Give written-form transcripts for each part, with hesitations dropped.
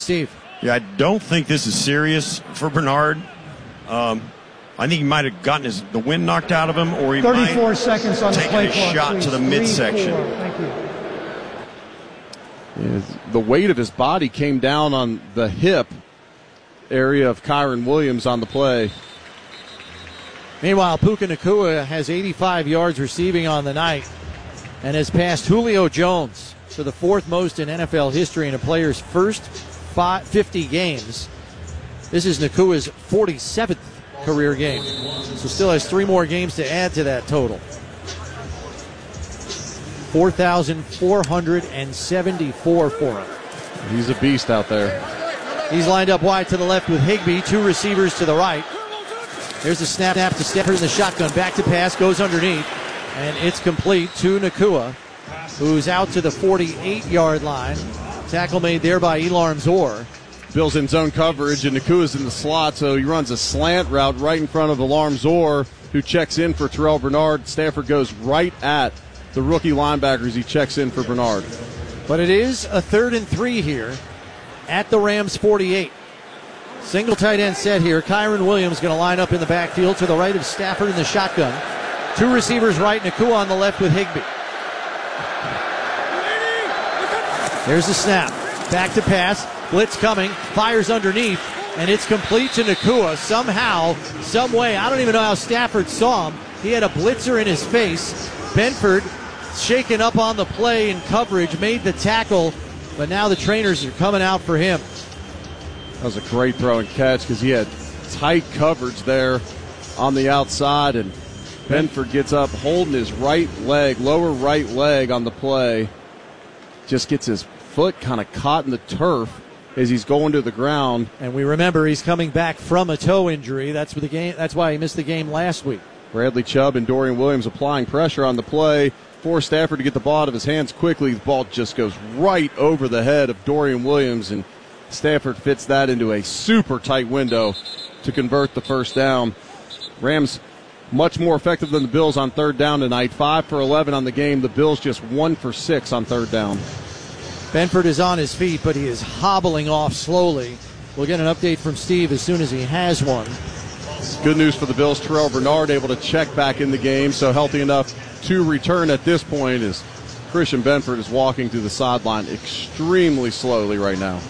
Steve. Yeah, I don't think this is serious for Bernard. I think he might have gotten the wind knocked out of him, or he 34 might seconds on the play taken a clock, shot please. to the midsection. 3-4. Thank you. Yeah, the weight of his body came down on the hip area of Kyron Williams on the play. Meanwhile, Puka Nacua has 85 yards receiving on the night and has passed Julio Jones for the fourth most in NFL history in a player's first 50 games. This is Nakua's 47th career game, so still has 3 more games to add to that total. 4,474 for him. He's a beast out there. He's lined up wide to the left with Higbee, 2 receivers to the right. There's a snap to Stafford in the shotgun. Back to pass, goes underneath, and it's complete to Nacua, who's out to the 48-yard line. Tackle made there by Elarm Zor. Bills in zone coverage, and Nakua's in the slot, so he runs a slant route right in front of Elarm Zor, who checks in for Terrell Bernard. Stafford goes right at the rookie linebackers. He checks in for Bernard. But it is a 3rd and 3 here at the Rams 48. Single tight end set here. Kyron Williams going to line up in the backfield to the right of Stafford in the shotgun. 2 receivers right, Nacua on the left with Higbee. There's the snap. Back to pass. Blitz coming. Fires underneath. And it's complete to Nacua. Somehow, some way. I don't even know how Stafford saw him. He had a blitzer in his face. Benford shaken up on the play in coverage. Made the tackle. But now the trainers are coming out for him. That was a great throw and catch because he had tight coverage there on the outside. And Benford gets up holding his right leg, lower right leg on the play. Just gets his foot kind of caught in the turf as he's going to the ground. And we remember he's coming back from a toe injury. That's why he missed the game last week. Bradley Chubb and Dorian Williams applying pressure on the play. Force Stafford to get the ball out of his hands quickly. The ball just goes right over the head of Dorian Williams, and Stafford fits that into a super tight window to convert the first down. Rams much more effective than the Bills on 3rd down tonight. 5 for 11 on the game. The Bills just 1 for 6 on 3rd down. Benford is on his feet, but he is hobbling off slowly. We'll get an update from Steve as soon as he has one. Good news for the Bills. Terrell Bernard able to check back in the game, so healthy enough to return at this point as Christian Benford is walking through the sideline extremely slowly right now.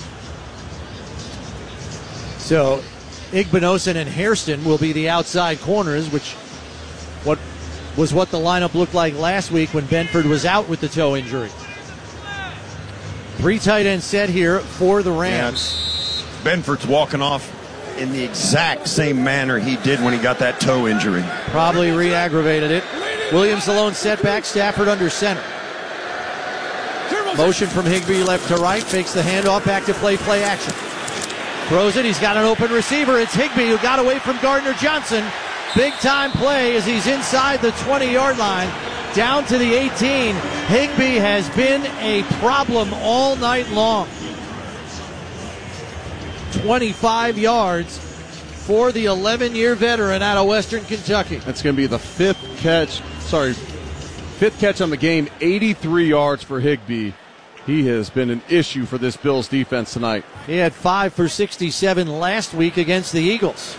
So Igbinosun and Hairston will be the outside corners, which what the lineup looked like last week when Benford was out with the toe injury. 3 tight end set here for the Rams. Yeah, Benford's walking off in the exact same manner he did when he got that toe injury. Probably re-aggravated it. Williams alone setback, Stafford under center. Motion from Higbee left to right, fakes the handoff, back to play action. Throws it, he's got an open receiver. It's Higbee who got away from Gardner Johnson. Big time play as he's inside the 20-yard line, down to the 18. Higbee has been a problem all night long. 25 yards for the 11-year veteran out of Western Kentucky. That's going to be the fifth catch on the game, 83 yards for Higbee. He has been an issue for this Bills defense tonight. He had 5 for 67 last week against the Eagles.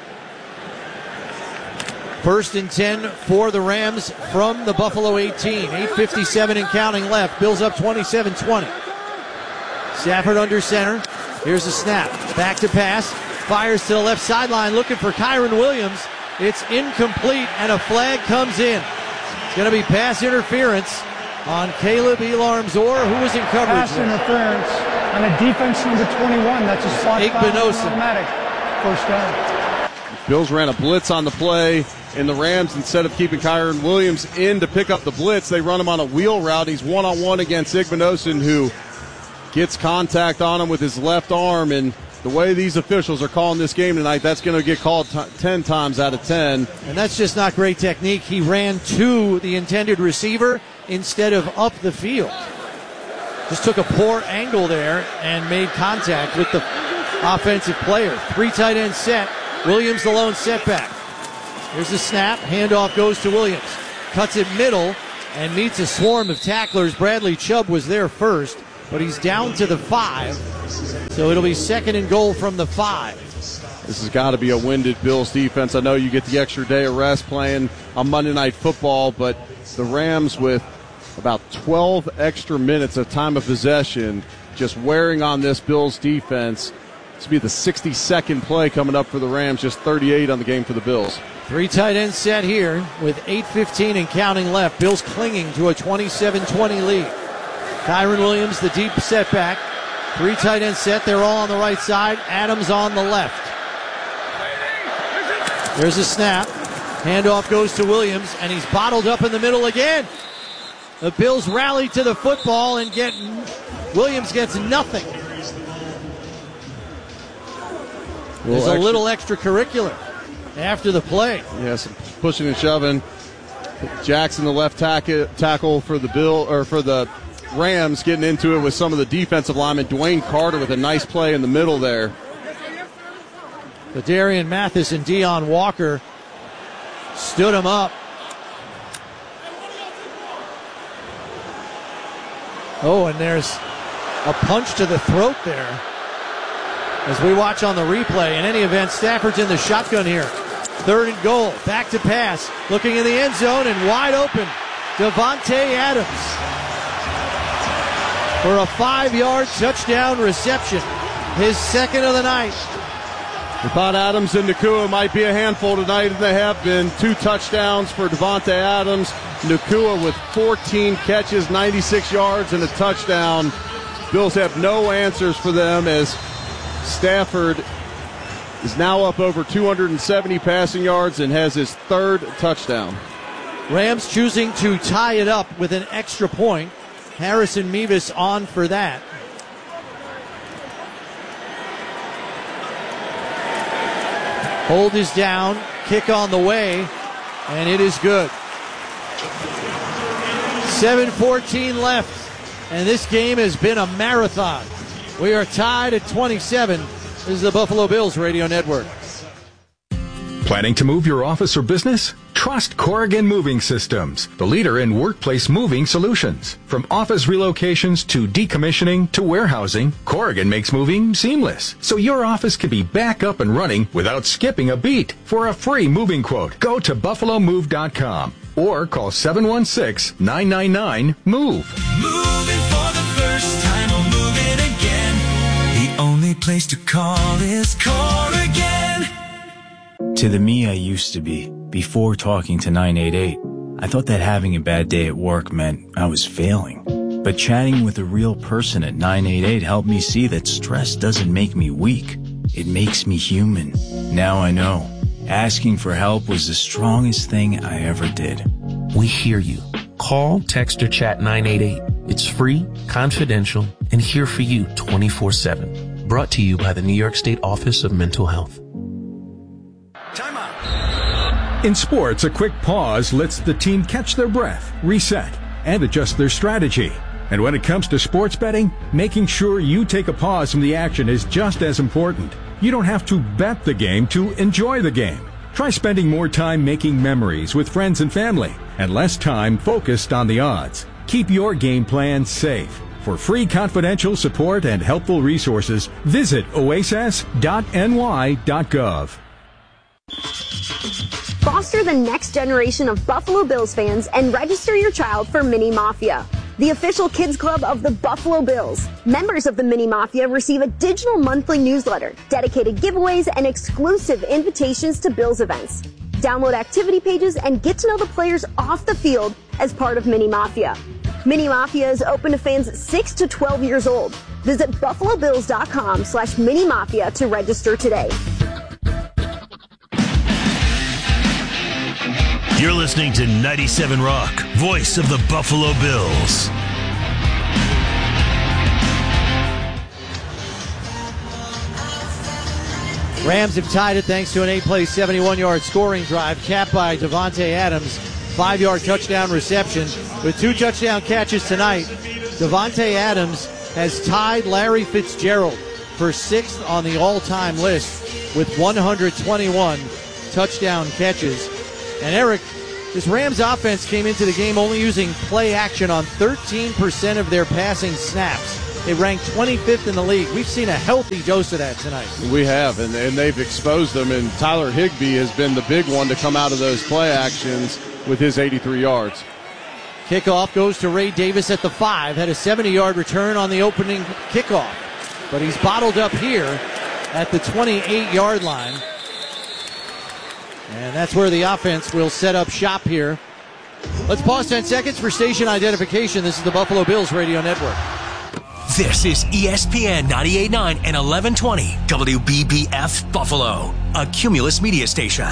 1st and 10 for the Rams from the Buffalo 18. 8:57 and counting left. Bills up 27-20. Stafford under center. Here's the snap. Back to pass. Fires to the left sideline looking for Kyron Williams. It's incomplete and a flag comes in. It's going to be pass interference on Caleb Elarm Zor, who was in coverage. Pass interference on a defense number 21. That's a slot foul, automatic. First down. Bills ran a blitz on the play, and the Rams, instead of keeping Kyron Williams in to pick up the blitz, they run him on a wheel route. He's one-on-one against Igbinosun, who gets contact on him with his left arm, and the way these officials are calling this game tonight, that's going to get called 10 times out of 10. And that's just not great technique. He ran to the intended receiver instead of up the field. Just took a poor angle there and made contact with the offensive player. 3 tight end set. Williams the lone setback. Here's the snap. Handoff goes to Williams. Cuts it middle and meets a swarm of tacklers. Bradley Chubb was there first. but he's down to the 5. So it'll be 2nd and goal from the 5. This has got to be a winded Bills defense. I know you get the extra day of rest playing on Monday Night Football, but the Rams with about 12 extra minutes of time of possession just wearing on this Bills defense. This will be the 62nd play coming up for the Rams, just 38 on the game for the Bills. 3 tight end set here with 8:15 and counting left. Bills clinging to a 27-20 lead. Kyren Williams, the deep setback. 3 tight end set. They're all on the right side. Adams on the left. There's a snap. Handoff goes to Williams, and he's bottled up in the middle again. The Bills rally to the football and Williams gets nothing. There's a little extracurricular after the play. Yes, pushing and shoving. Jackson, the left tackle for the Rams, getting into it with some of the defensive linemen. Dwayne Carter with a nice play in the middle there. But Darian Mathis and Deion Walker stood him up. Oh, and there's a punch to the throat there. As we watch on the replay, in any event, Stafford's in the shotgun here. 3rd and goal, back to pass, looking in the end zone and wide open. Davante Adams for a 5-yard touchdown reception, his 2nd of the night. We thought Adams and Nacua might be a handful tonight, and they have been. 2 touchdowns for Davante Adams. Nacua with 14 catches, 96 yards, and a touchdown. Bills have no answers for them as Stafford is now up over 270 passing yards and has his 3rd touchdown. Rams choosing to tie it up with an extra point. Harrison Mevis on for that. Hold is down, kick on the way, and it is good. 7:14 left, and this game has been a marathon. We are tied at 27. This is the Buffalo Bills Radio Network. Planning to move your office or business? Trust Corrigan Moving Systems, the leader in workplace moving solutions. From office relocations to decommissioning to warehousing, Corrigan makes moving seamless, so your office can be back up and running without skipping a beat. For a free moving quote, go to BuffaloMove.com or call 716-999-MOVE. Moving for the first time or moving again. The only place to call is Corrigan. To the me I used to be, before talking to 988, I thought that having a bad day at work meant I was failing. But chatting with a real person at 988 helped me see that stress doesn't make me weak. It makes me human. Now I know. Asking for help was the strongest thing I ever did. We hear you. Call, text, or chat 988. It's free, confidential, and here for you 24/7. Brought to you by the New York State Office of Mental Health. In sports, a quick pause lets the team catch their breath, reset, and adjust their strategy. And when it comes to sports betting, making sure you take a pause from the action is just as important. You don't have to bet the game to enjoy the game. Try spending more time making memories with friends and family and less time focused on the odds. Keep your game plan safe. For free confidential support and helpful resources, visit oasis.ny.gov. Foster the next generation of Buffalo Bills fans and register your child for Mini Mafia, the official kids club of the Buffalo Bills. Members of the Mini Mafia receive a digital monthly newsletter, dedicated giveaways, and exclusive invitations to Bills events. Download activity pages and get to know the players off the field as part of Mini Mafia. Mini Mafia is open to fans 6 to 12 years old. Visit buffalobills.com/Mini Mafia to register today. You're listening to 97 Rock, voice of the Buffalo Bills. Rams have tied it thanks to an 8-play, 71-yard scoring drive capped by Davante Adams' 5-yard touchdown reception. With 2 touchdown catches tonight, Davante Adams has tied Larry Fitzgerald for 6th on the all-time list with 121 touchdown catches. And Eric, this Rams offense came into the game only using play action on 13% of their passing snaps. They ranked 25th in the league. We've seen a healthy dose of that tonight. We have, and they've exposed them, and Tyler Higbee has been the big one to come out of those play actions with his 83 yards. Kickoff goes to Ray Davis at the 5. Had a 70-yard return on the opening kickoff, but he's bottled up here at the 28-yard line. And that's where the offense will set up shop here. Let's pause 10 seconds for station identification. This is the Buffalo Bills Radio Network. This is ESPN 98.9 and 1120 WBBF Buffalo, a Cumulus media station.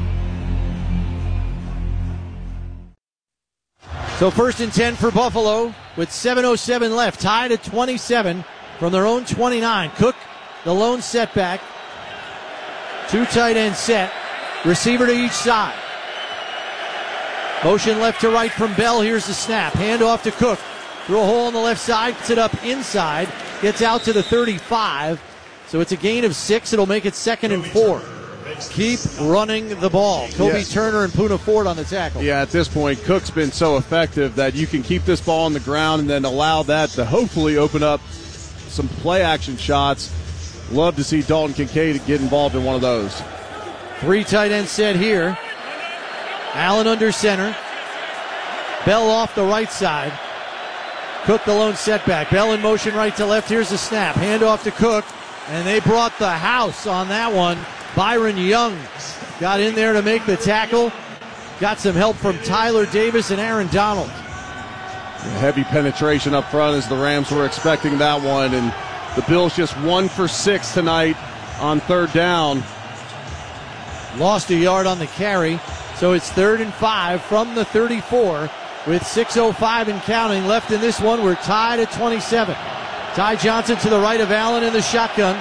So 1st and 10 for Buffalo with 7:07 left, tied at 27 from their own 29. Cook, the lone setback. 2 tight end set, receiver to each side. Motion left to right from Bell. Here's the snap. Hand off to Cook. Through a hole on the left side. Gets it up inside. Gets out to the 35. So it's a gain of 6. It'll make it 2nd and 4. Keep running the ball. Kobe Turner and Poona Ford on the tackle. Yeah, at this point, Cook's been so effective that you can keep this ball on the ground and then allow that to hopefully open up some play action shots. Love to see Dalton Kincaid get involved in one of those. 3 tight end set here. Allen under center. Bell off the right side. Cook the lone setback. Bell in motion right to left. Here's the snap. Hand off to Cook. And they brought the house on that one. Byron Young got in there to make the tackle. Got some help from Tyler Davis and Aaron Donald. Heavy penetration up front as the Rams were expecting that one. And the Bills just 1 for 6 tonight on 3rd down. Lost a yard on the carry. So it's 3rd and 5 from the 34 with 6:05 and counting left in this one. We're tied at 27. Ty Johnson to the right of Allen in the shotgun.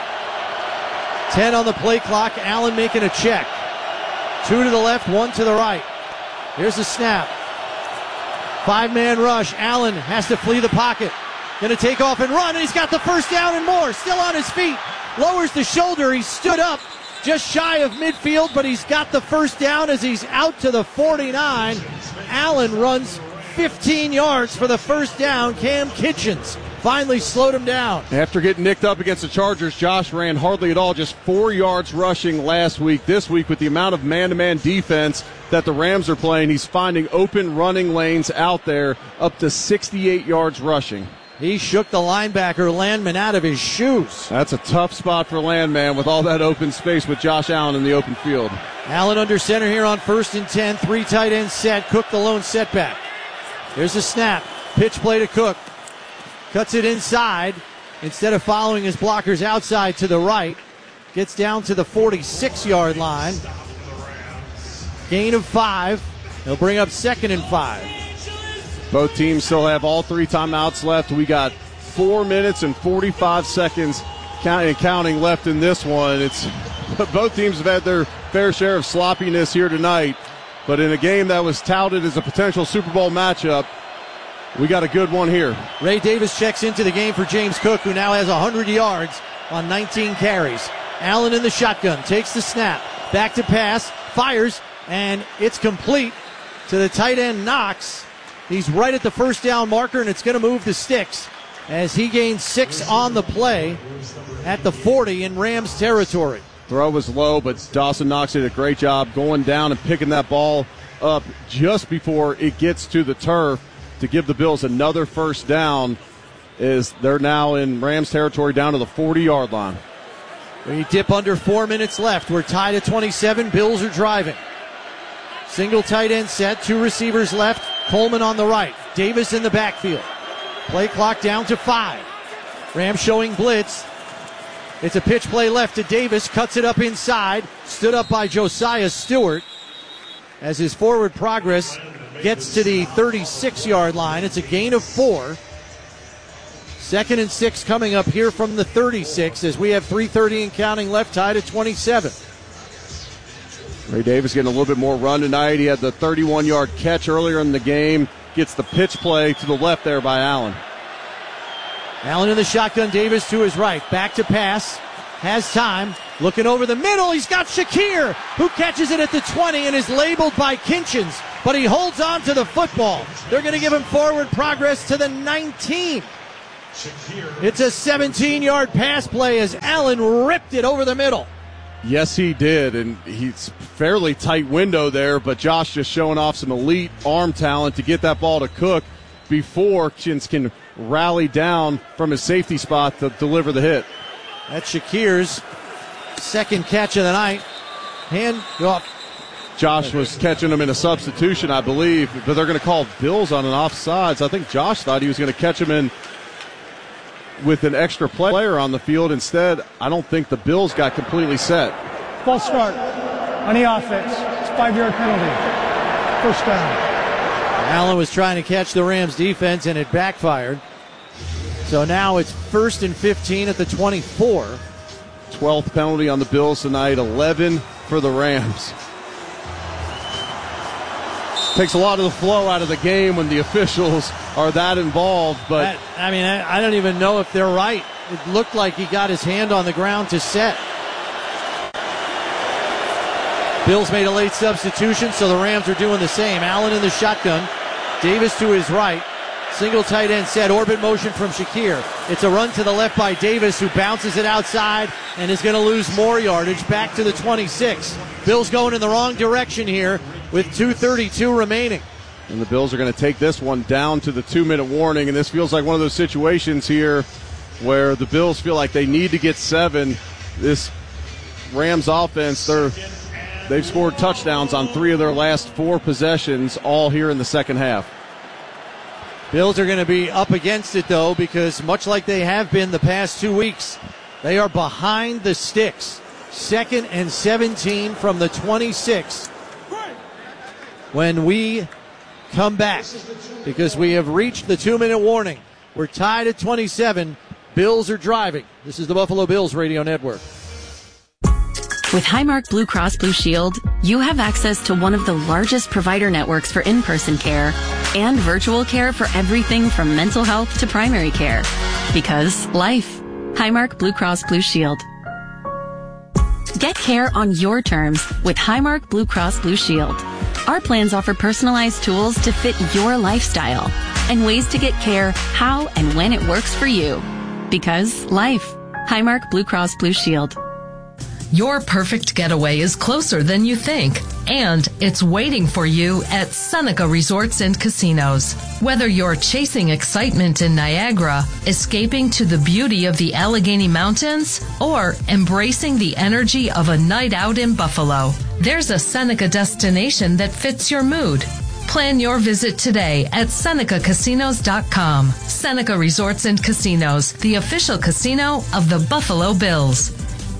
10 on the play clock. Allen making a check. 2 to the left, 1 to the right. Here's the snap. 5-man rush. Allen has to flee the pocket. Going to take off and run, and he's got the first down and more. Still on his feet. Lowers the shoulder. He stood up. Just shy of midfield, but he's got the first down as he's out to the 49. Allen runs 15 yards for the first down. Cam Kitchens finally slowed him down. After getting nicked up against the Chargers, Josh ran hardly at all, just 4 yards rushing last week. This week, with the amount of man-to-man defense that the Rams are playing, he's finding open running lanes out there, up to 68 yards rushing. He shook the linebacker Landman out of his shoes. That's a tough spot for Landman with all that open space with Josh Allen in the open field. Allen under center here on 1st and 10. 3 tight ends set. Cook the lone setback. Here's the snap. Pitch play to Cook. Cuts it inside. Instead of following his blockers outside to the right. Gets down to the 46-yard line. Gain of 5. He'll bring up 2nd and 5. Both teams still have all 3 timeouts left. We got 4 minutes and 45 seconds counting left in this one. Both teams have had their fair share of sloppiness here tonight, but in a game that was touted as a potential Super Bowl matchup, we got a good one here. Ray Davis checks into the game for James Cook, who now has 100 yards on 19 carries. Allen in the shotgun, takes the snap, back to pass, fires, and it's complete to the tight end Knox. He's right at the first down marker, and it's going to move to Sticks as he gains 6 on the play at the 40 in Rams territory. Throw was low, but Dawson Knox did a great job going down and picking that ball up just before it gets to the turf to give the Bills another first down, as they're now in Rams territory down to the 40-yard line. We dip under 4 minutes left. We're tied at 27. Bills are driving. Single tight end set, 2 receivers left. Coleman on the right. Davis in the backfield. Play clock down to 5. Rams showing blitz. It's a pitch play left to Davis. Cuts it up inside. Stood up by Josiah Stewart as his forward progress gets to the 36-yard line. It's a gain of 4. 2nd and 6 coming up here from the 36 as we have 3:30 and counting left, tied at 27. Ray Davis getting a little bit more run tonight. He had the 31-yard catch earlier in the game. Gets the pitch play to the left there by Allen. Allen in the shotgun, Davis to his right. Back to pass. Has time. Looking over the middle. He's got Shakir, who catches it at the 20 and is labeled by Kitchens. But he holds on to the football. They're going to give him forward progress to the 19. It's a 17-yard pass play as Allen ripped it over the middle. Yes, he did, and he's fairly tight window there, but Josh just showing off some elite arm talent to get that ball to Cook before Chins can rally down from his safety spot to deliver the hit. That's Shakir's second catch of the night. Hand off. Josh was catching him in a substitution, I believe, but they're going to call Bills on an offsides. I think Josh thought he was going to catch him in with an extra player on the field. Instead, I don't think the Bills got completely set. False start on the offense. It's a 5-yard penalty. First down. Allen was trying to catch the Rams defense and it backfired. So now it's 1st and 15 at the 24. 12th penalty on the Bills tonight, 11 for the Rams. Takes a lot of the flow out of the game when the officials are that involved, but I don't even know if they're right. It looked like he got his hand on the ground to set. Bills made a late substitution, so the Rams are doing the same. Allen in the shotgun. Davis to his right. Single tight end set. Orbit motion from Shakir. It's a run to the left by Davis, who bounces it outside and is going to lose more yardage back to the 26. Bills going in the wrong direction here with 2:32 remaining. And the Bills are going to take this one down to the 2-minute warning, and this feels like one of those situations here where the Bills feel like they need to get 7. This Rams offense, they've scored touchdowns on 3 of their last 4 possessions, all here in the second half. Bills are going to be up against it, though, because much like they have been the past 2 weeks, they are behind the sticks. 2nd and 17 from the 26 when we come back, because we have reached the 2-minute warning. We're tied at 27. Bills are driving. This is the Buffalo Bills Radio Network. With Highmark Blue Cross Blue Shield, you have access to one of the largest provider networks for in-person care and virtual care for everything from mental health to primary care. Because life. Highmark Blue Cross Blue Shield. Get care on your terms with Highmark Blue Cross Blue Shield. Our plans offer personalized tools to fit your lifestyle and ways to get care how and when it works for you. Because life. Highmark Blue Cross Blue Shield. Your perfect getaway is closer than you think, and it's waiting for you at Seneca Resorts and Casinos. Whether you're chasing excitement in Niagara, escaping to the beauty of the Allegheny Mountains, or embracing the energy of a night out in Buffalo, there's a Seneca destination that fits your mood. Plan your visit today at SenecaCasinos.com. Seneca Resorts and Casinos, the official casino of the Buffalo Bills.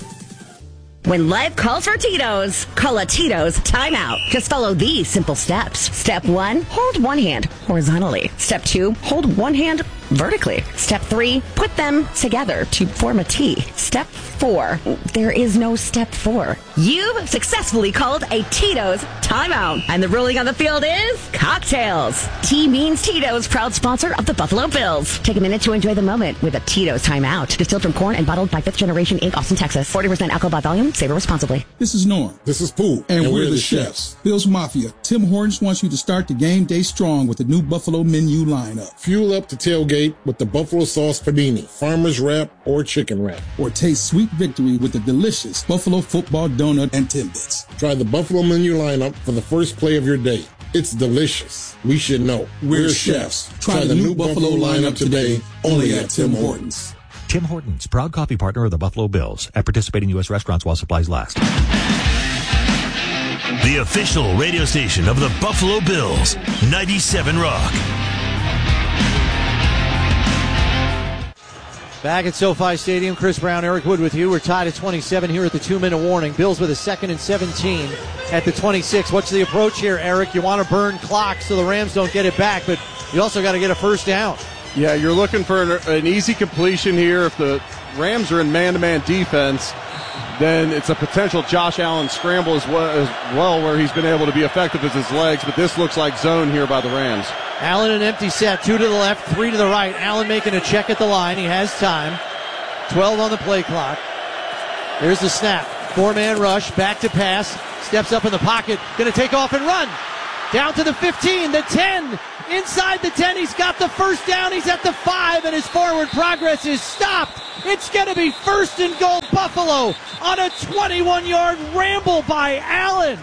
When life calls for Tito's, call a Tito's timeout. Just follow these simple steps. Step 1, hold one hand horizontally. Step 2, hold one hand vertically. Step 3, put them together to form a T. Step 4, there is no step 4. You've successfully called a Tito's timeout. And the ruling on the field is cocktails. T means Tito's, proud sponsor of the Buffalo Bills. Take a minute to enjoy the moment with a Tito's timeout. Distilled from corn and bottled by 5th Generation Inc., Austin, Texas. 40% alcohol by volume. Savor responsibly. This is Norm. This is Pooh. And we're the chefs. Bills Mafia. Tim Hortons wants you to start the game day strong with the new Buffalo menu lineup. Fuel up to tailgate with the Buffalo Sauce Panini, Farmer's Wrap, or Chicken Wrap. Or taste sweet victory with the delicious Buffalo Football Donut and Timbits. Try the Buffalo menu lineup for the first play of your day. It's delicious. We should know. We're chefs. Try the new Buffalo lineup today, only at Tim Hortons. Tim Hortons, proud coffee partner of the Buffalo Bills at participating U.S. restaurants while supplies last. The official radio station of the Buffalo Bills, 97 Rock. Back at SoFi Stadium, Chris Brown, Eric Wood with you. We're tied at 27 here at the 2-minute warning. Bills with a 2nd and 17 at the 26. What's the approach here, Eric? You want to burn clock so the Rams don't get it back, but you also got to get a first down. Yeah, you're looking for an easy completion here. If the Rams are in man-to-man defense, then it's a potential Josh Allen scramble as well, where he's been able to be effective with his legs, but this looks like zone here by the Rams. Allen an empty set, 2 to the left, 3 to the right. Allen making a check at the line. He has time. 12 on the play clock. There's the snap. 4-man rush, back to pass. Steps up in the pocket. Going to take off and run. Down to the 15, the 10. Inside the 10, he's got the first down. He's at the 5, and his forward progress is stopped. It's going to be first and goal Buffalo on a 21-yard ramble by Allen.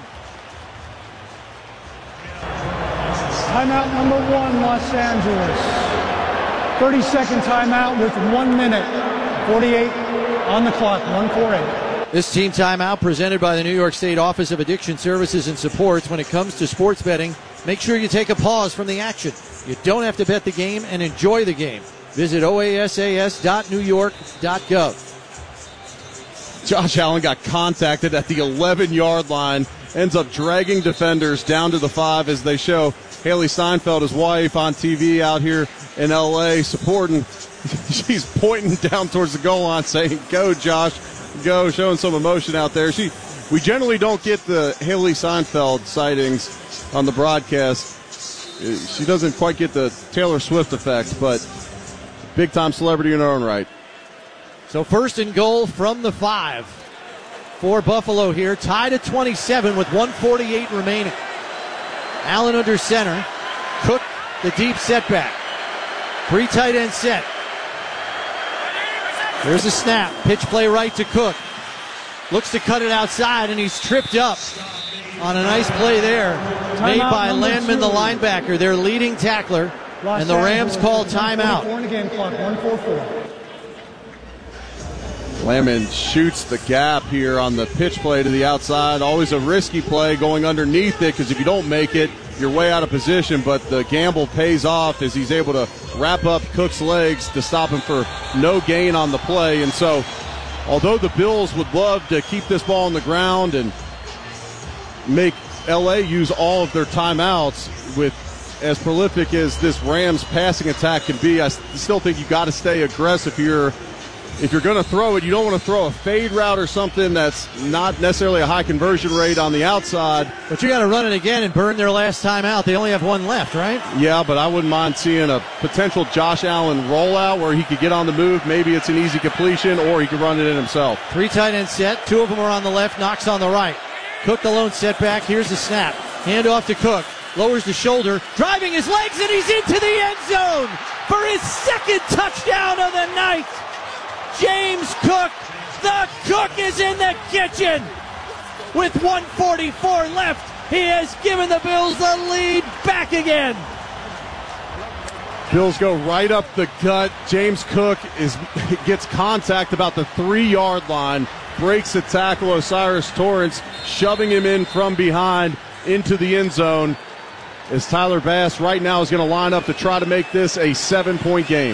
Timeout number 1, Los Angeles. 30-second timeout with 1 minute. 48 on the clock, 1:48. This team timeout presented by the New York State Office of Addiction Services and Supports. When it comes to sports betting, make sure you take a pause from the action. You don't have to bet the game and enjoy the game. Visit oasas.newyork.gov. Josh Allen got contacted at the 11-yard line, ends up dragging defenders down to the 5 as they show Haley Steinfeld, his wife, on TV out here in L.A. supporting. She's pointing down towards the goal line saying, "Go, Josh, go," showing some emotion out there. We generally don't get the Haley Steinfeld sightings on the broadcast. She doesn't quite get the Taylor Swift effect, but big-time celebrity in her own right. So first and goal from the 5 for Buffalo here, tied at 27 with 1:48 remaining. Allen under center. Cook, the deep setback. 3 tight end set. There's a snap. Pitch play right to Cook. Looks to cut it outside, and he's tripped up on a nice play there made by Landman, the linebacker, their leading tackler. And the Rams call timeout. Landman shoots the gap here on the pitch play to the outside. Always a risky play going underneath it, because if you don't make it, you're way out of position. But the gamble pays off as he's able to wrap up Cook's legs to stop him for no gain on the play. And so, although the Bills would love to keep this ball on the ground and make L.A. use all of their timeouts, with as prolific as this Rams passing attack can be, I still think you got to stay aggressive here. If you're going to throw it, you don't want to throw a fade route or something that's not necessarily a high conversion rate on the outside. But you got to run it again and burn their last time out. They only have one left, right? Yeah, but I wouldn't mind seeing a potential Josh Allen rollout where he could get on the move. Maybe it's an easy completion, or he could run it in himself. 3 tight end set. 2 of them are on the left. Knox on the right. Cook the lone setback. Here's the snap. Hand off to Cook. Lowers the shoulder. Driving his legs, and he's into the end zone for his second touchdown of the night. James Cook, the Cook is in the kitchen. With 1:44 left, he has given the Bills the lead back again. Bills go right up the gut. James Cook gets contact about the 3-yard line, breaks the tackle. Osiris Torrance shoving him in from behind into the end zone, as Tyler Bass right now is going to line up to try to make this a 7-point game.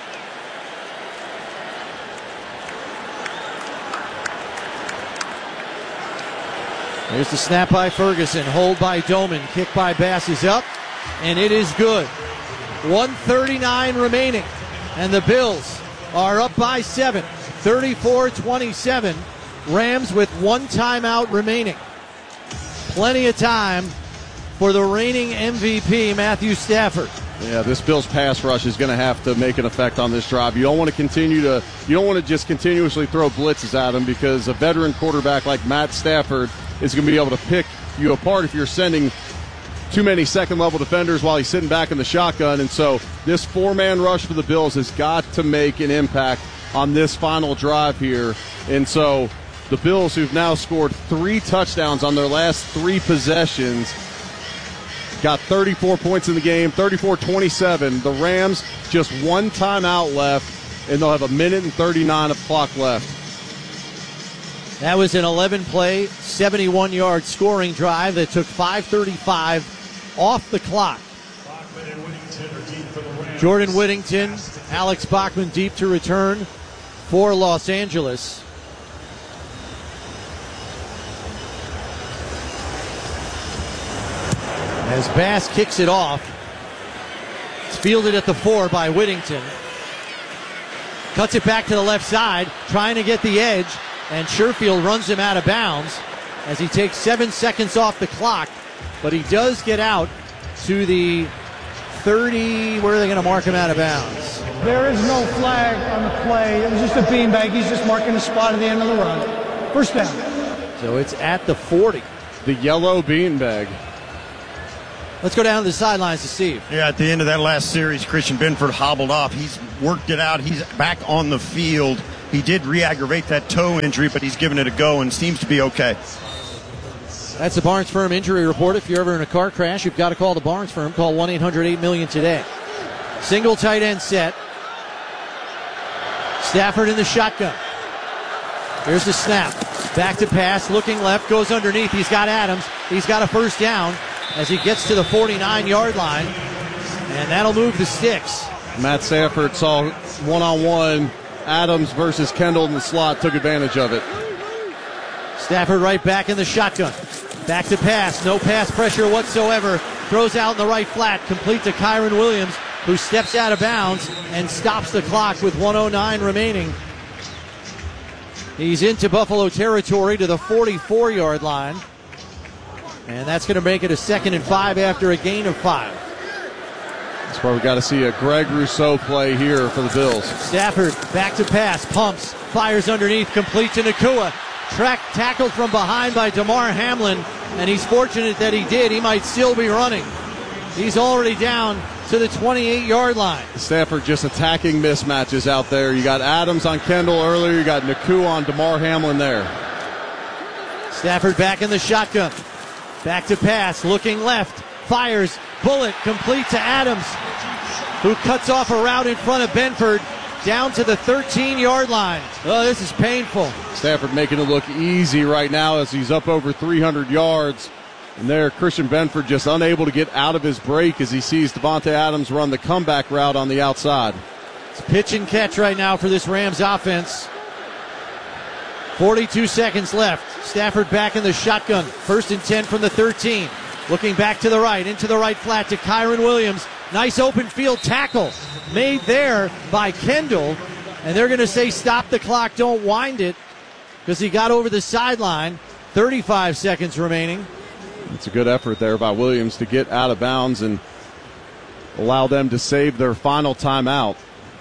There's the snap by Ferguson, hold by Doman, kick by Bass is up, and it is good. 1:39 remaining, and the Bills are up by 7, 34-27. Rams with 1 timeout remaining. Plenty of time for the reigning MVP, Matthew Stafford. Yeah, this Bills pass rush is going to have to make an effect on this drive. You don't want to just continuously throw blitzes at him, because a veteran quarterback like Matt Stafford is going to be able to pick you apart if you're sending too many second-level defenders while he's sitting back in the shotgun. And so this 4-man rush for the Bills has got to make an impact on this final drive here. And so the Bills, who've now scored 3 touchdowns on their last 3 possessions, got 34 points in the game, 34-27. The Rams just 1 timeout left, and they'll have 1:39 of clock left. That was an 11-play, 71-yard scoring drive that took 5:35 off the clock. Jordan Whittington, Alex Bachman deep to return for Los Angeles. As Bass kicks it off, it's fielded at the 4 by Whittington. Cuts it back to the left side, trying to get the edge, and Sherfield runs him out of bounds as he takes 7 seconds off the clock. But he does get out to the 30. Where are they going to mark him out of bounds? There is no flag on the play. It was just a beanbag. He's just marking the spot at the end of the run. First down. So it's at the 40. The yellow beanbag. Let's go down to the sidelines to Steve. Yeah, at the end of that last series, Christian Benford hobbled off. He's worked it out. He's back on the field. He did re-aggravate that toe injury, but he's given it a go and seems to be okay. That's the Barnes Firm injury report. If you're ever in a car crash, you've got to call the Barnes Firm. Call 1-800-8-MILLION today. Single tight end set. Stafford in the shotgun. Here's the snap. Back to pass. Looking left. Goes underneath. He's got Adams. He's got a first down as he gets to the 49-yard line. And that'll move the sticks. Matt Stafford saw one-on-one Adams versus Kendall in the slot. Took advantage of it. Stafford right back in the shotgun. Back to pass. No pass pressure whatsoever. Throws out in the right flat. Complete to Kyren Williams, who steps out of bounds and stops the clock with 1:09 remaining. He's into Buffalo territory to the 44-yard line. And that's going to make it a 2nd and 5 after a gain of 5. That's why we got to see a Greg Rousseau play here for the Bills. Stafford back to pass. Pumps. Fires underneath. Complete to Nacua. Tackled from behind by DeMar Hamlin. And he's fortunate that he did. He might still be running. He's already down to the 28-yard line. Stafford just attacking mismatches out there. You got Adams on Kendall earlier. You got Nacua on DeMar Hamlin there. Stafford back in the shotgun. Back to pass. Looking left. Fires. Bullet complete to Adams, who cuts off a route in front of Benford down to the 13-yard line. Oh, this is painful. Stafford making it look easy right now as he's up over 300 yards. And there, Christian Benford just unable to get out of his break as he sees Devontae Adams run the comeback route on the outside. It's pitch and catch right now for this Rams offense. 42 seconds left. Stafford back in the shotgun. 1st and 10 from the 13. Looking back to the right, into the right flat to Kyren Williams. Nice open field tackle made there by Kendall. And they're going to say stop the clock, don't wind it, because he got over the sideline. 35 seconds remaining. It's a good effort there by Williams to get out of bounds and allow them to save their final timeout.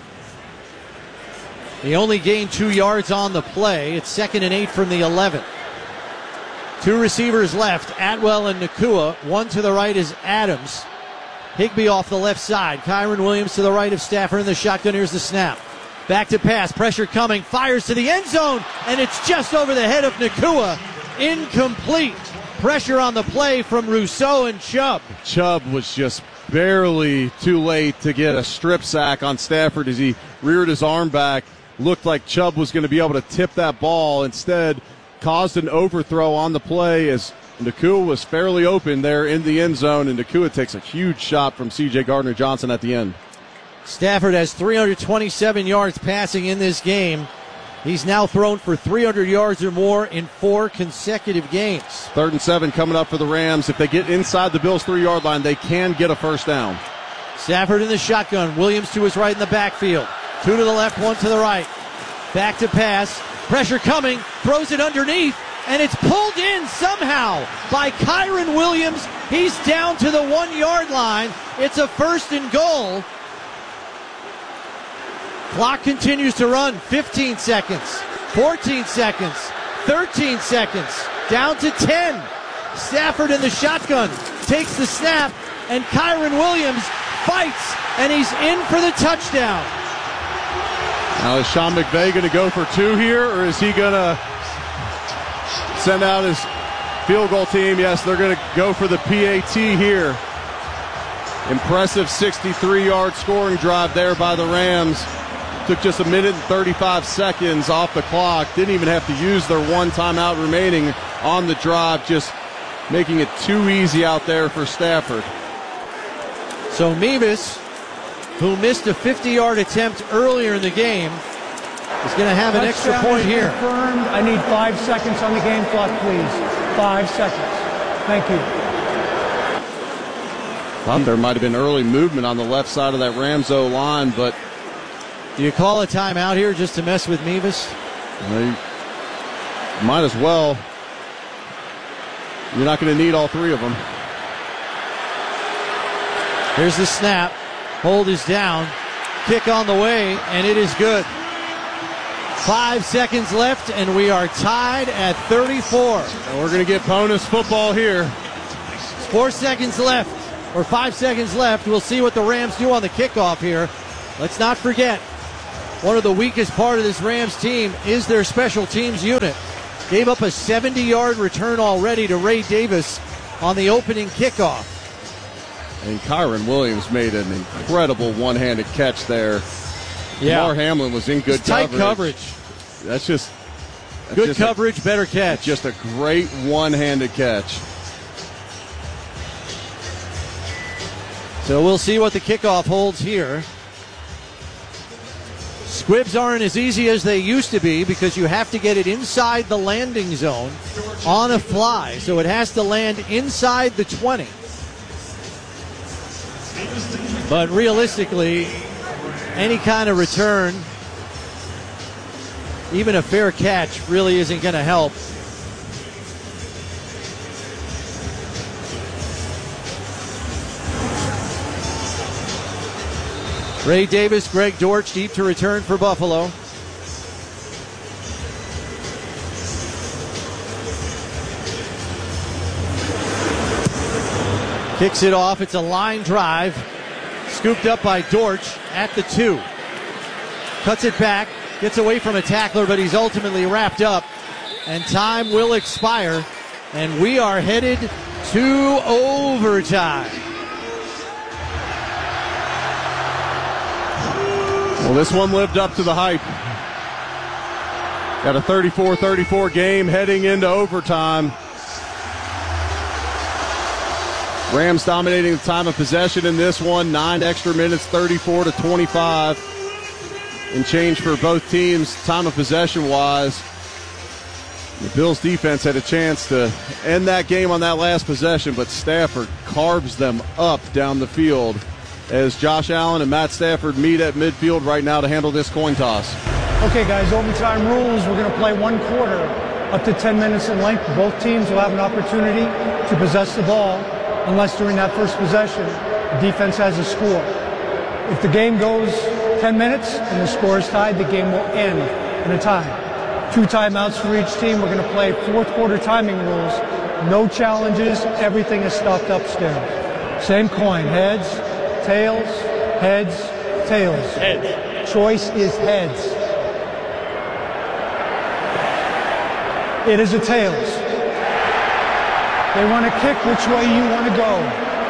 He only gained 2 yards on the play. It's 2nd and 8 from the 11. 2 receivers left, Atwell and Nacua. One to the right is Adams. Higbee off the left side. Kyren Williams to the right of Stafford in the shotgun. Here's the snap. Back to pass. Pressure coming. Fires to the end zone. And it's just over the head of Nacua. Incomplete. Pressure on the play from Rousseau and Chubb. Chubb was just barely too late to get a strip sack on Stafford as he reared his arm back. Looked like Chubb was going to be able to tip that ball. Instead, caused an overthrow on the play as Nacua was fairly open there in the end zone, and Nacua takes a huge shot from C.J. Gardner-Johnson at the end. Stafford has 327 yards passing in this game. He's now thrown for 300 yards or more in 4 consecutive games. 3rd and 7 coming up for the Rams. If they get inside the Bills' 3-yard line, they can get a first down. Stafford in the shotgun. Williams to his right in the backfield. 2 to the left, 1 to the right. Back to pass. Pressure coming. Throws it underneath. And it's pulled in somehow by Kyren Williams. He's down to the 1-yard line. It's a 1st and goal. Clock continues to run. 15 seconds. 14 seconds. 13 seconds. Down to 10. Stafford in the shotgun. Takes the snap. And Kyren Williams fights. And he's in for the touchdown. Now is Sean McVay going to go for 2 here, or is he going to send out his field goal team? Yes, they're going to go for the PAT here. Impressive 63-yard scoring drive there by the Rams. Took just 1 minute and 35 seconds off the clock. Didn't even have to use their 1 timeout remaining on the drive, just making it too easy out there for Stafford. So Mevis, who missed a 50-yard attempt earlier in the game, is going to have an extra point here. Confirmed. I need 5 seconds on the game clock, please. 5 seconds. Thank you. Thought there might have been early movement on the left side of that Rams O-line, but... Do you call a timeout here just to mess with Mevis? Well, you might as well. You're not going to need all 3 of them. Here's the snap. Hold is down. Kick on the way, and it is good. 5 seconds left, and we are tied at 34. And we're going to get bonus football here. 4 seconds left. or 5 seconds left. We'll see what the Rams do on the kickoff here. Let's not forget, one of the weakest part of this Rams team is their special teams unit. Gave up a 70-yard return already to Ray Davis on the opening kickoff. And Kyron Williams made an incredible one-handed catch there. Yeah. Damar Hamlin was in good tight coverage. That's good coverage, better catch. Just a great one-handed catch. So we'll see what the kickoff holds here. Squibs aren't as easy as they used to be because you have to get it inside the landing zone on a fly. So it has to land inside the 20. But realistically, any kind of return, even a fair catch, really isn't going to help. Ray Davis, Greg Dortch deep to return for Buffalo. Kicks it off. It's a line drive. Scooped up by Dortch at the 2. Cuts it back. Gets away from a tackler, but he's ultimately wrapped up. And time will expire. And we are headed to overtime. Well, this one lived up to the hype. Got a 34-34 game heading into overtime. Rams dominating the time of possession in this one. 9 extra minutes, 34-25. And change for both teams, time of possession-wise. The Bills' defense had a chance to end that game on that last possession, but Stafford carves them up down the field as Josh Allen and Matt Stafford meet at midfield right now to handle this coin toss. Okay, guys, overtime rules. We're going to play one quarter up to 10 minutes in length. Both teams will have an opportunity to possess the ball unless during that first possession the defense has a score. If the game goes 10 minutes and the score is tied, the game will end in a tie. 2 timeouts for each team. We're going to play fourth quarter timing rules. No challenges. Everything is stopped upstairs. Same coin. Heads, tails, heads, tails. Heads. Choice is heads. It is a tails. They want to kick which way you want to go.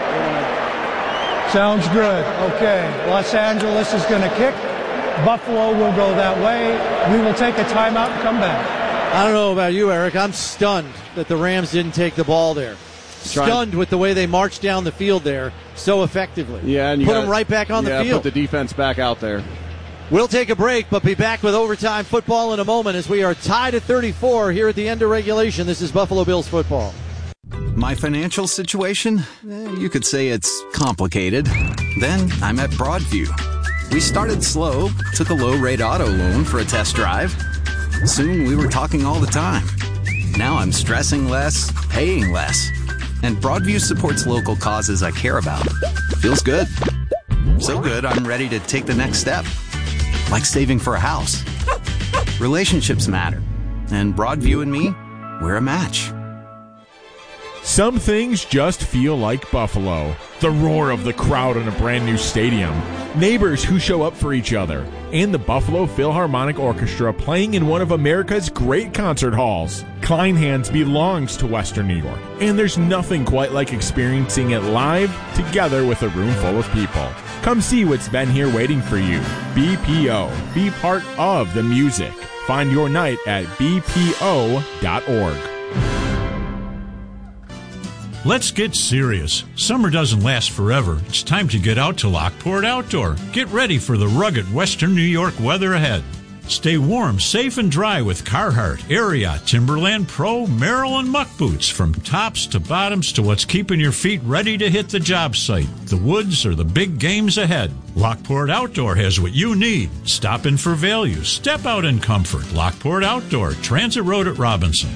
Sounds good. Okay. Los Angeles is going to kick. Buffalo will go that way. We will take a timeout and come back. I don't know about you, Eric. I'm stunned that the Rams didn't take the ball there. Stunned with the way they marched down the field there so effectively. Yeah, and put them right back on the field. Put the defense back out there. We'll take a break, but be back with overtime football in a moment as we are tied at 34 here at the end of regulation. This is Buffalo Bills football. My financial situation? You could say it's complicated. Then I met Broadview. We started slow, took a low-rate auto loan for a test drive. Soon we were talking all the time. Now I'm stressing less, paying less. And Broadview supports local causes I care about. Feels good. So good, I'm ready to take the next step. Like saving for a house. Relationships matter. And Broadview and me, we're a match. Some things just feel like Buffalo. The roar of the crowd in a brand new stadium. Neighbors who show up for each other. And the Buffalo Philharmonic Orchestra playing in one of America's great concert halls. Kleinhans belongs to Western New York. And there's nothing quite like experiencing it live together with a room full of people. Come see what's been here waiting for you. BPO. Be part of the music. Find your night at bpo.org. Let's get serious. Summer doesn't last forever. It's time to get out to Lockport Outdoor. Get ready for the rugged Western New York weather ahead. Stay warm, safe, and dry with Carhartt, Ariat, Timberland Pro, Merrill, and Muck boots. From tops to bottoms to what's keeping your feet ready to hit the job site, the woods, or the big games ahead. Lockport Outdoor has what you need. Stop in for value. Step out in comfort. Lockport Outdoor, Transit Road at Robinson.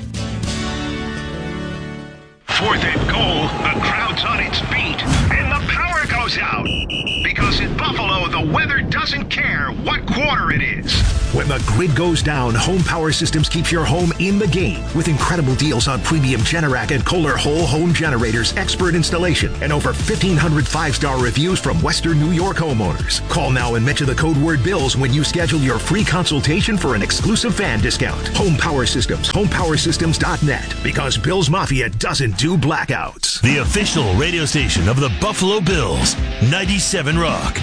4th and goal, the crowd's on its feet, and the power goes out. Because in Buffalo, The weather doesn't care what quarter it is. When the grid goes down, Home Power Systems keeps your home in the game with incredible deals on premium Generac and Kohler whole home generators, expert installation, and over 1,500 5-star reviews from Western New York homeowners. Call now and mention the code word BILLS when you schedule your free consultation for an exclusive fan discount. Home Power Systems, homepowersystems.net, because Bills Mafia doesn't do blackouts. The official radio station of the Buffalo Bills, 97 Rock.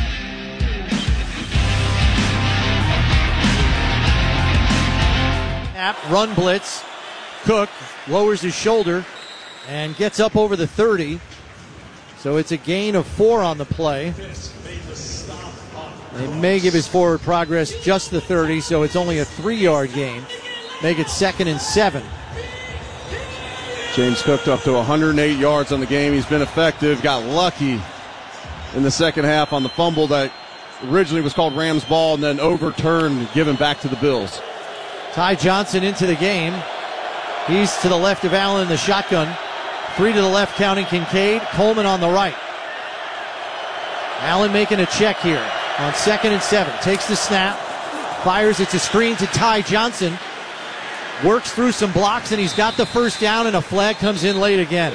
Run blitz. Cook lowers his shoulder and gets up over the 30. So it's a gain of 4 on the play. They may give his forward progress just the 30, so it's only a 3-yard gain. Make it 2nd and 7. James Cook up to 108 yards on the game. He's been effective. Got lucky in the second half on the fumble that originally was called Rams ball and then overturned, given back to the Bills. Ty Johnson into the game. He's to the left of Allen in the shotgun. 3 to the left, counting Kincaid. Coleman on the right. Allen making a check here on 2nd and 7. Takes the snap. Fires. It's a screen to Ty Johnson. Works through some blocks, and he's got the first down, and a flag comes in late again.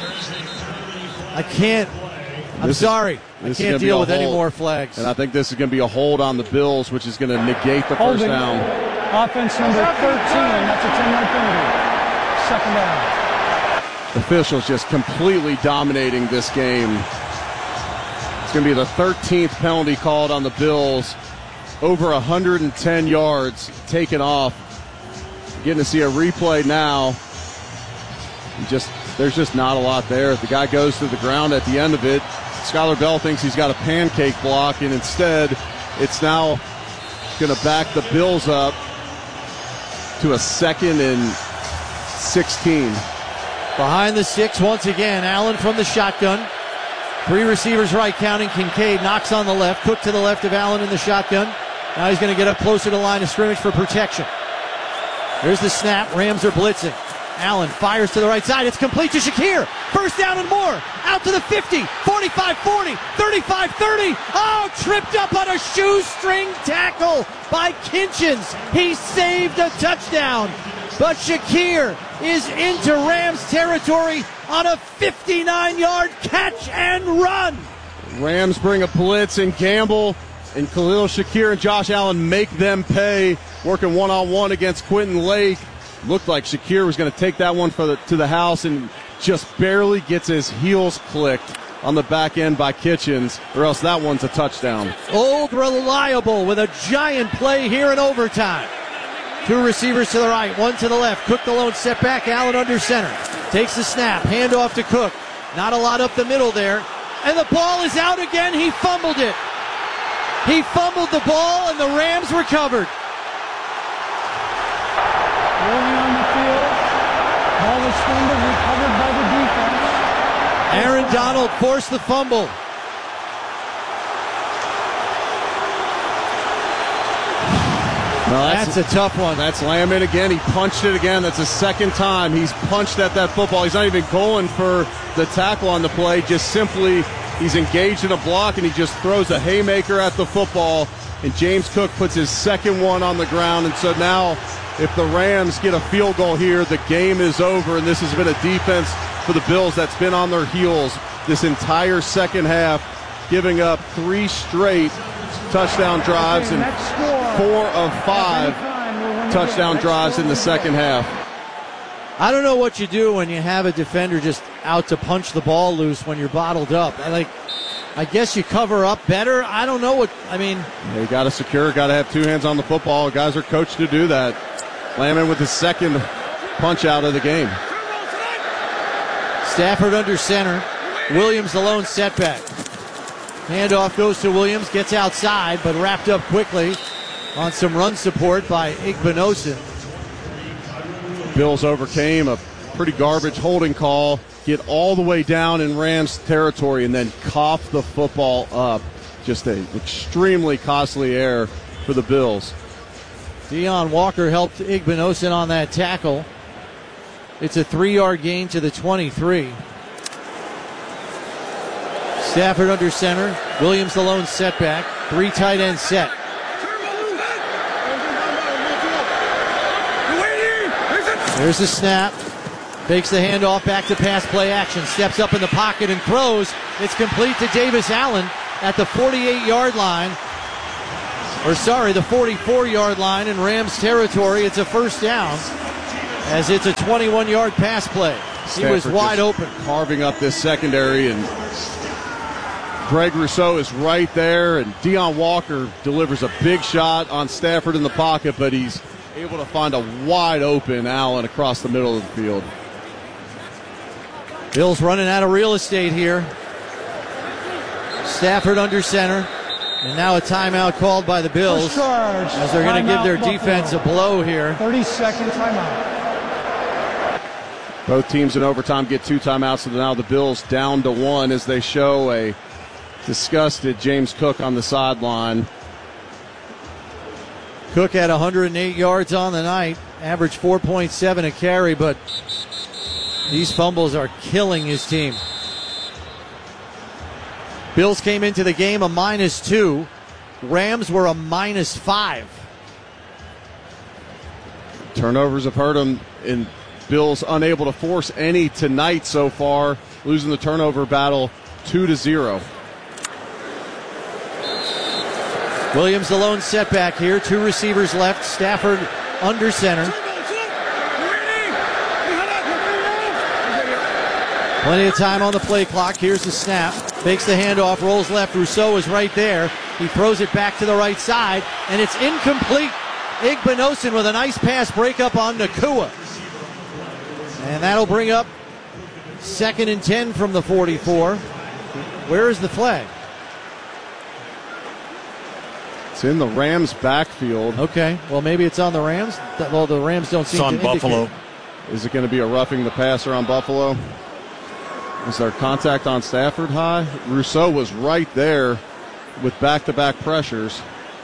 I can't deal with any more flags. And I think this is going to be a hold on the Bills, which is going to negate the first down. Offense number 13. That's a 10-yard penalty. 2nd down. Officials just completely dominating this game. It's going to be the 13th penalty called on the Bills. Over 110 yards taken off. Getting to see a replay now. There's just not a lot there. The guy goes to the ground at the end of it. Skylar Bell thinks he's got a pancake block, and instead it's now going to back the Bills up to a 2nd and 16. Behind the 6 once again. Allen from the shotgun. 3 receivers right, counting Kincaid. Knocks on the left. Cook to the left of Allen in the shotgun. Now he's going to get up closer to the line of scrimmage for protection. There's the snap. Rams are blitzing. Allen fires to the right side. It's complete to Shakir. First down and more. Out to the 50, 45, 40, 35, 30. Oh, tripped up on a shoestring tackle by Kinchins. He saved a touchdown. But Shakir is into Rams territory on a 59-yard catch and run. Rams bring a blitz, and Gamble and Khalil Shakir and Josh Allen make them pay, working one-on-one against Quentin Lake. Looked like Shakir was going to take that one to the house and just barely gets his heels clicked on the back end by Kitchens, or else that one's a touchdown. Old Reliable with a giant play here in overtime. 2 receivers to the right, 1 to the left. Cook the lone setback, Allen under center. Takes the snap, handoff to Cook. Not a lot up the middle there. And the ball is out again. He fumbled it. He fumbled the ball, and the Rams recovered. Rolling on the field. Ball was fumbled, recovered by the defense. Aaron Donald forced the fumble. No, that's a tough one. That's Lamb again. He punched it again. That's the 2nd time he's punched at that football. He's not even going for the tackle on the play. Just simply, he's engaged in a block, and he just throws a haymaker at the football. And James Cook puts his 2nd one on the ground. And so now, if the Rams get a field goal here, the game is over. And this has been a defense for the Bills that's been on their heels this entire second half, giving up 3 straight touchdown drives and 4 of 5 touchdown drives in the second half. I don't know what you do when you have a defender just out to punch the ball loose when you're bottled up. I guess you cover up better. I don't know what, You got to secure, got to have 2 hands on the football. Guys are coached to do that. Lamb with his 2nd punch out of the game. Stafford under center. Williams the lone setback. Handoff goes to Williams, gets outside, but wrapped up quickly on some run support by Igbinosun. Bills overcame a pretty garbage holding call, get all the way down in Rams territory, and then cough the football up. Just an extremely costly error for the Bills. Deion Walker helped Igbinosun on that tackle. It's a 3-yard gain to the 23. Stafford under center. Williams the lone setback. 3 tight end set. There's the snap. Fakes the handoff back to pass play action. Steps up in the pocket and throws. It's complete to Davis Allen at the 48-yard line. The 44-yard line in Rams territory. It's a first down as it's a 21-yard pass play. He was wide open. Carving up this secondary, and Greg Rousseau is right there, and Deion Walker delivers a big shot on Stafford in the pocket, but he's able to find a wide open Allen across the middle of the field. Bills running out of real estate here. Stafford under center. And now a timeout called by the Bills as they're going to give their defense a blow here. 30-second timeout. Both teams in overtime get 2 timeouts, so now the Bills down to 1 as they show a disgusted James Cook on the sideline. Cook had 108 yards on the night, averaged 4.7 a carry, but these fumbles are killing his team. Bills came into the game a -2. Rams were a -5. Turnovers have hurt them, and Bills unable to force any tonight so far, losing the turnover battle 2-0. Williams the lone setback here. 2 receivers left. Stafford under center. Plenty of time on the play clock. Here's the snap. Fakes the handoff, rolls left. Rousseau is right there. He throws it back to the right side, and it's incomplete. Igbinosun with a nice pass breakup on Nacua. And that'll bring up 2nd and 10 from the 44. Where is the flag? It's in the Rams' backfield. Okay, well, maybe it's on the Rams. Well, the Rams don't seem to indicate. It's on Buffalo. Is it going to be a roughing the passer on Buffalo? Is there contact on Stafford high? Rousseau was right there with back-to-back pressures.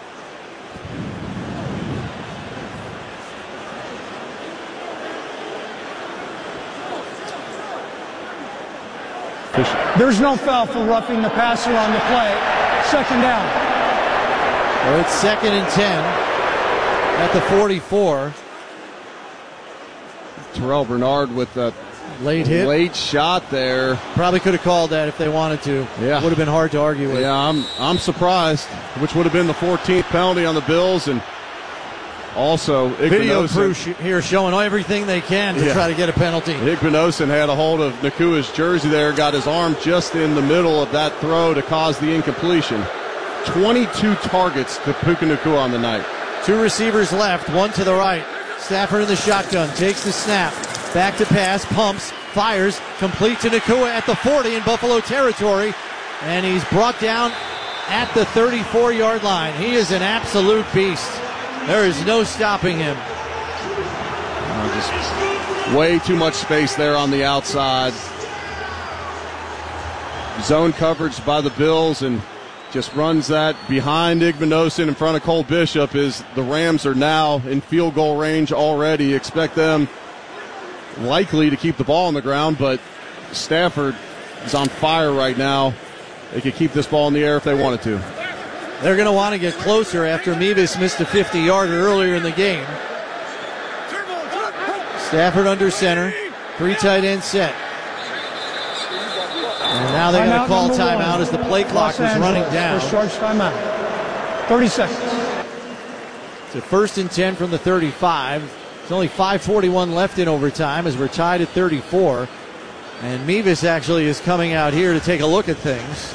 There's no foul for roughing the passer on the play. 2nd down. Well, it's 2nd and 10 at the 44. Terrell Bernard with the late shot there. Probably could have called that if they wanted to. Yeah. Would have been hard to argue with. Yeah, I'm surprised, which would have been the 14th penalty on the Bills, and also video crew here showing everything they can to try to get a penalty. Igbinosun had a hold of Nakua's jersey there, got his arm just in the middle of that throw to cause the incompletion. 22 targets to Puka Nacua on the night. 2 receivers left, 1 to the right. Stafford in the shotgun, takes the snap, back to pass, pumps, fires, complete to Nacua at the 40 in Buffalo territory, and he's brought down at the 34-yard line. He is an absolute beast. There is no stopping him. Just way too much space there on the outside. Zone coverage by the Bills, and just runs that behind Igbinosun in front of Cole Bishop. Is the Rams are now in field goal range already. Expect them likely to keep the ball on the ground, but Stafford is on fire right now. They could keep this ball in the air if they wanted to. They're going to want to get closer after Mevis missed a 50-yarder earlier in the game. Stafford under center, 3 tight end set. And now they're going to call timeout as the play clock is running down. First charge timeout. 30 seconds. It's a 1st and 10 from the 35. There's only 5:41 left in overtime as we're tied at 34. And Mevis actually is coming out here to take a look at things.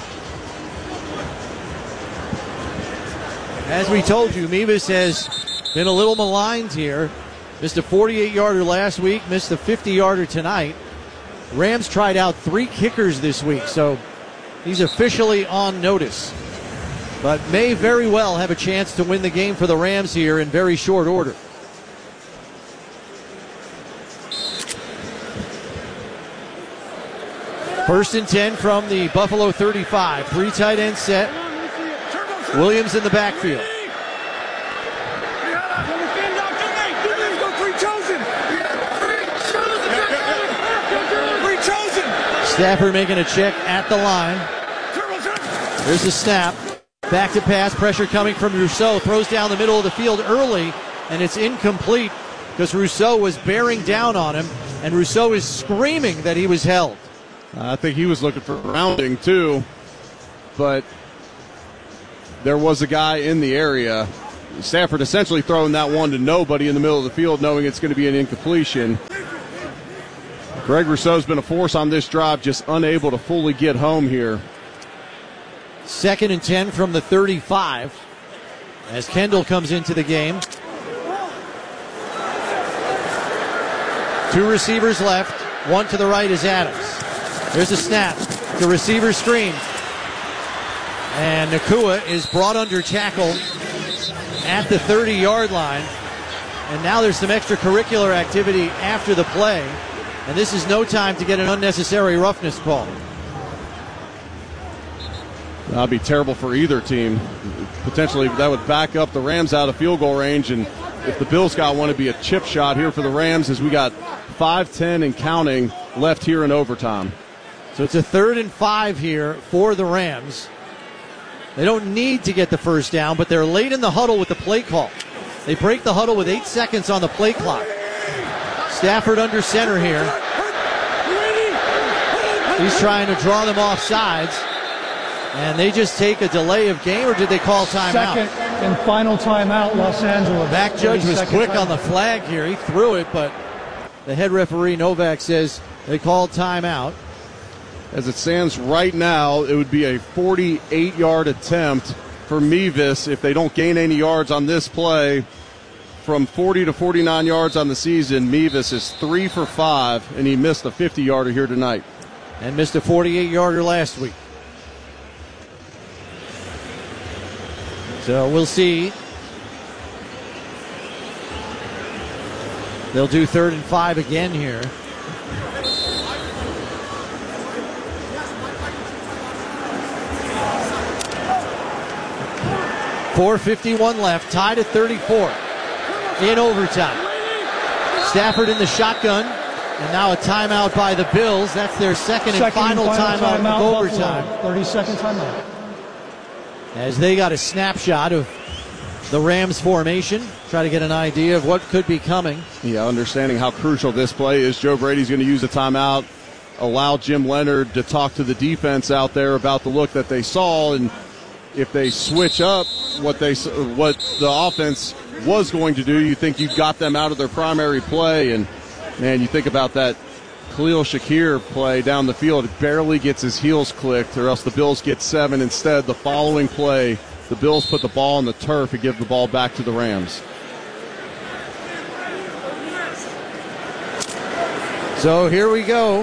As we told you, Mevis has been a little maligned here. Missed a 48-yarder last week, missed a 50-yarder tonight. Rams tried out 3 kickers this week, so he's officially on notice. But may very well have a chance to win the game for the Rams here in very short order. First and 10 from the Buffalo 35. 3 tight end set. Williams in the backfield. Stafford making a check at the line. There's the snap. Back to pass, pressure coming from Rousseau. Throws down the middle of the field early, and it's incomplete because Rousseau was bearing down on him, and Rousseau is screaming that he was held. I think he was looking for rounding too, but there was a guy in the area. Stafford essentially throwing that one to nobody in the middle of the field, knowing it's going to be an incompletion. Greg Rousseau's been a force on this drive, just unable to fully get home here. 2nd and 10 from the 35 as Kendall comes into the game. 2 receivers left. One to the right is Adams. There's a snap. The receiver screen. And Nacua is brought under tackle at the 30-yard line. And now there's some extracurricular activity after the play. And this is no time to get an unnecessary roughness call. That'd be terrible for either team. Potentially that would back up the Rams out of field goal range. And if the Bills got one, it'd be a chip shot here for the Rams as we got 5:10 and counting left here in overtime. So it's a 3rd and 5 here for the Rams. They don't need to get the first down, but they're late in the huddle with the play call. They break the huddle with 8 seconds on the play clock. Stafford under center here. He's trying to draw them off sides. And they just take a delay of game, or did they call timeout? 2nd and final timeout, Los Angeles. Back judge was quick on the flag here. He threw it, but the head referee, Novak, says they called timeout. As it stands right now, it would be a 48-yard attempt for Mevis if they don't gain any yards on this play. From 40 to 49 yards on the season, Mevis is 3 for 5, and he missed a 50-yarder here tonight. And missed a 48-yarder last week. So we'll see. They'll do 3rd and 5 again here. .451 left, tied at 34 in overtime. Stafford in the shotgun, and now a timeout by the Bills. That's their second and final timeout of overtime. 30-second timeout. As they got a snapshot of the Rams formation, try to get an idea of what could be coming. Yeah, understanding how crucial this play is. Joe Brady's going to use a timeout, allow Jim Leonard to talk to the defense out there about the look that they saw, and if they switch up what the offense was going to do, you think you got them out of their primary play. And, man, you think about that Khalil Shakir play down the field. It barely gets his heels clicked, or else the Bills get 7. Instead, the following play, the Bills put the ball on the turf and give the ball back to the Rams. So here we go.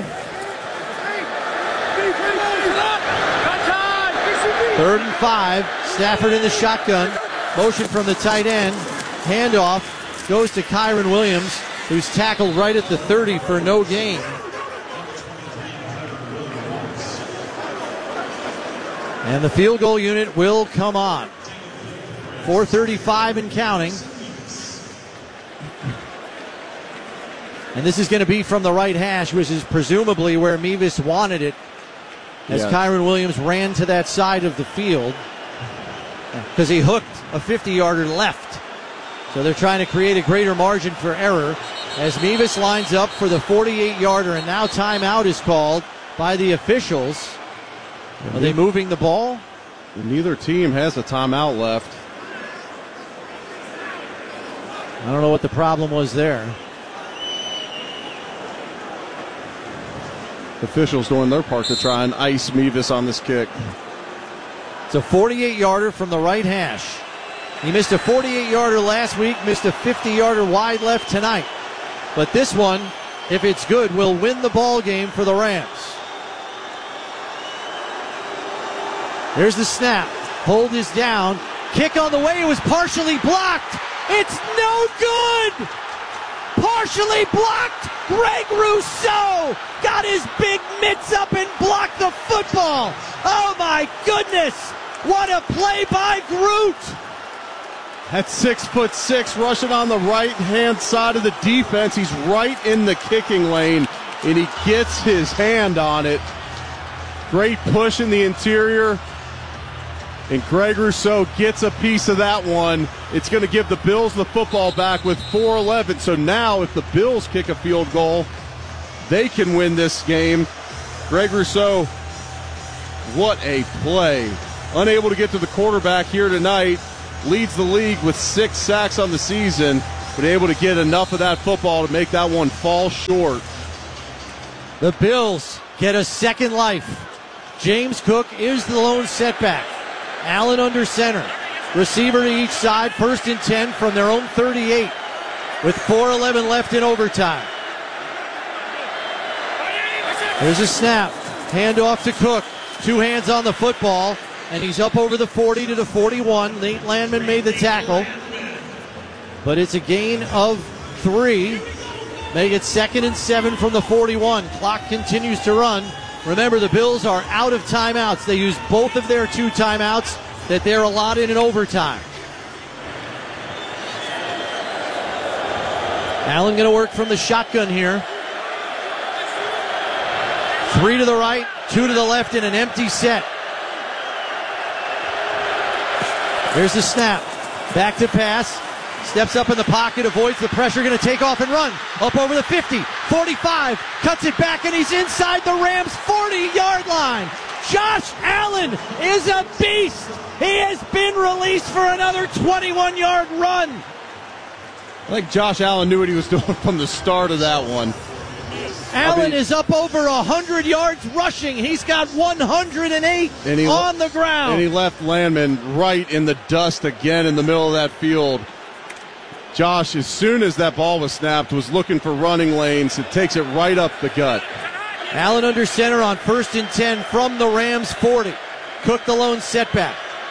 3rd and 5. Stafford in the shotgun. Motion from the tight end. Handoff goes to Kyron Williams, who's tackled right at the 30 for no gain. And the field goal unit will come on. 4:35 and counting. And this is going to be from the right hash, which is presumably where Mevis wanted it, as Kyron Williams ran to that side of the field because he hooked a 50-yarder left. So they're trying to create a greater margin for error as Mevis lines up for the 48-yarder, and now timeout is called by the officials. Are they moving the ball? Neither team has a timeout left. I don't know what the problem was there. Officials doing their part to try and ice Mevis on this kick. It's a 48-yarder from the right hash. He missed a 48-yarder last week, missed a 50-yarder wide left tonight. But this one, if it's good, will win the ball game for the Rams. There's the snap. Hold is down. Kick on the way. It was partially blocked. It's no good. Partially blocked. Greg Rousseau got his big mitts up and blocked the football. Oh my goodness. What a play by Groot. That's 6'6", rushing on the right-hand side of the defense. He's right in the kicking lane, and he gets his hand on it. Great push in the interior. And Greg Rousseau gets a piece of that one. It's going to give the Bills the football back with 4:11. So now if the Bills kick a field goal, they can win this game. Greg Rousseau, what a play. Unable to get to the quarterback here tonight. Leads the league with 6 sacks on the season, but able to get enough of that football to make that one fall short. The Bills get a second life. James Cook is the lone setback. Allen under center. Receiver to each side. 1st and 10 from their own 38 with 4:11 left in overtime. There's a snap. Handoff to Cook. 2 hands on the football, and he's up over the 40 to the 41. Nate Landman made the tackle, but it's a gain of 3. Make it 2nd and 7 from the 41. Clock continues to run. Remember, the Bills are out of timeouts. They used both of their 2 timeouts that they're allotted in overtime. Allen going to work from the shotgun here. 3 to the right, 2 to the left in an empty set. Here's the snap. Back to pass. Steps up in the pocket, avoids the pressure, going to take off and run. Up over the 50, 45, cuts it back, and he's inside the Rams' 40-yard line. Josh Allen is a beast. He has been released for another 21-yard run. I think Josh Allen knew what he was doing from the start of that one. Allen is up over 100 yards rushing. He's got 108 on the ground. And he left Landman right in the dust again in the middle of that field. Josh, as soon as that ball was snapped, was looking for running lanes. It takes it right up the gut. Allen under center on 1st and 10 from the Rams 40. Cook the lone setback.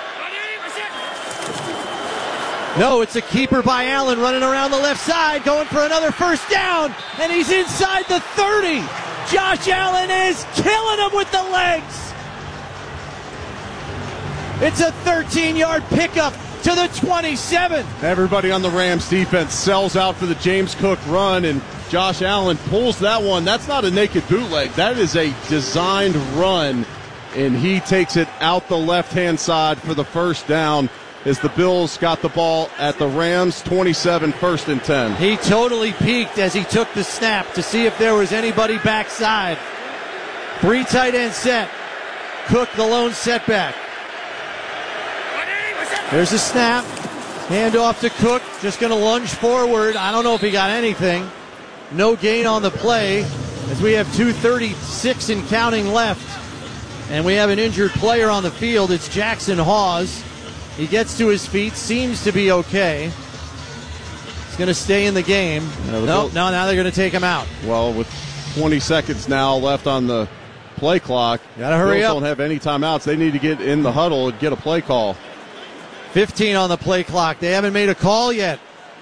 No, it's a keeper by Allen running around the left side, going for another 1st down, and he's inside the 30. Josh Allen is killing him with the legs. It's a 13-yard pickup to the 27. Everybody on the Rams defense sells out for the James Cook run, and Josh Allen pulls that one. That's not a naked bootleg. That is a designed run, and he takes it out the left-hand side for the 1st down as the Bills got the ball at the Rams 27, 1st and 10. He totally peeked as he took the snap to see if there was anybody backside. 3 tight end set. Cook the lone setback. There's a snap. Handoff to Cook. Just going to lunge forward. I don't know if he got anything. No gain on the play as we have 2:36 and counting left. And we have an injured player on the field. It's Jackson Hawes. He gets to his feet. Seems to be okay. He's going to stay in the game. No, now they're going to take him out. Well, with 20 seconds now left on the play clock. Got to hurry up. Bills don't have any timeouts. They need to get in the huddle and get a play call. 15 on the play clock. They haven't made a call yet.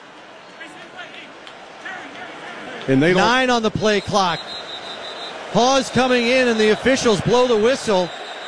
And they 9 on the play clock. Hawes coming in, and the officials blow the whistle.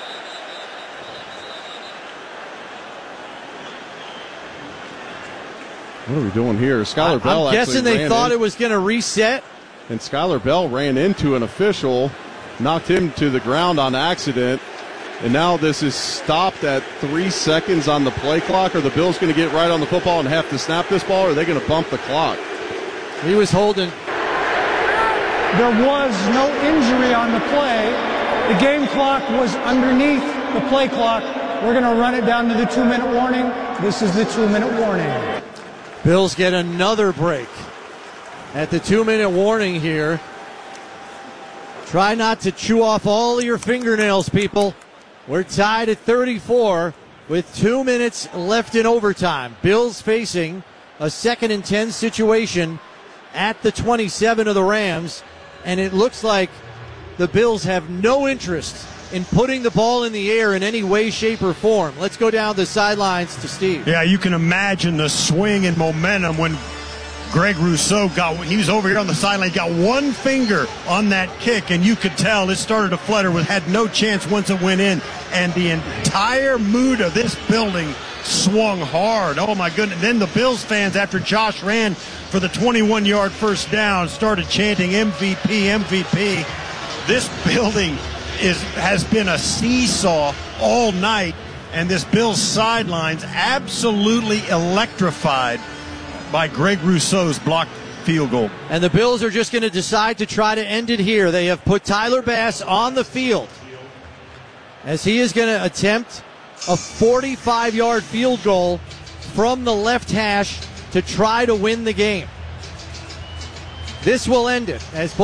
What are we doing here? Skylar Bell. I'm guessing they thought it was going to reset. And Skylar Bell ran into an official, knocked him to the ground on accident. And now this is stopped at 3 seconds on the play clock. Are the Bills going to get right on the football and have to snap this ball, or are they going to bump the clock? He was holding. There was no injury on the play. The game clock was underneath the play clock. We're going to run it down to the 2-minute warning. This is the 2-minute warning. Bills get another break at the 2-minute warning here. Try not to chew off all of your fingernails, people. We're tied at 34 with 2 minutes left in overtime. Bills facing a 2nd and 10 situation at the 27 of the Rams, and it looks like the Bills have no interest in putting the ball in the air in any way, shape, or form. Let's go down the sidelines to Steve. Yeah, you can imagine the swing and momentum when Greg Rousseau he was over here on the sideline, got one finger on that kick, and you could tell it started to flutter, had no chance once it went in, and the entire mood of this building swung hard. Oh my goodness. Then the Bills fans, after Josh ran for the 21-yard 1st down, started chanting MVP, MVP. This building has been a seesaw all night. And this Bills sidelines absolutely electrified by Greg Rousseau's blocked field goal. And the Bills are just going to decide to try to end it here. They have put Tyler Bass on the field as he is going to attempt a 45-yard field goal from the left hash to try to win the game. This will end it as